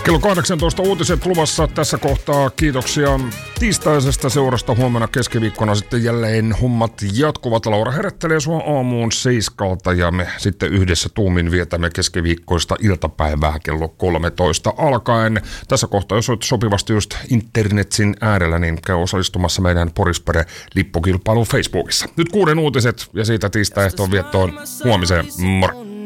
Kello 18 uutiset luvassa tässä kohtaa. Kiitoksia tiistaisesta seurasta. Huomenna keskiviikkona sitten jälleen hommat jatkuvat. Laura herättelee sua aamuun 7 ja me sitten yhdessä tuumin vietämme keskiviikkoista iltapäivää kello 13 alkaen. Tässä kohtaa, jos olet sopivasti just internetin äärellä, niin käy osallistumassa meidän Porispere-lippukilpailuun Facebookissa. Nyt 6 uutiset ja siitä tiistai-ehtoon viettoon huomiseen. Moro!